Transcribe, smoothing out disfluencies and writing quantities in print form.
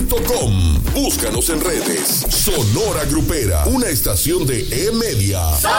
sonoragruperashow.com. Búscanos en redes. Sonora Grupera, una estación de E-Media.